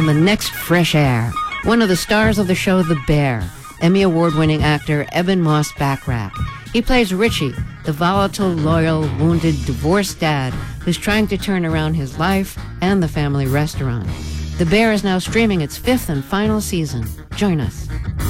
on the next Fresh Air, one of the stars of the show The Bear, Emmy Award-winning actor Eben Moss-Bachrach. He plays Richie, the volatile, loyal, wounded, divorced dad who's trying to turn around his life and the family restaurant. The Bear is now streaming its 5th and final season. Join us.